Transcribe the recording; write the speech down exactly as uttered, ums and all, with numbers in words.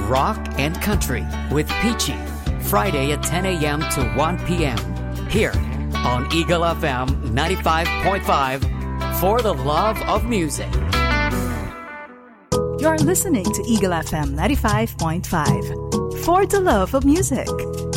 rock and country with Peachy. Friday at ten a.m. to one p.m. here on Eagle F M ninety-five point five for the love of music. You're listening to Eagle F M ninety-five point five for the love of music.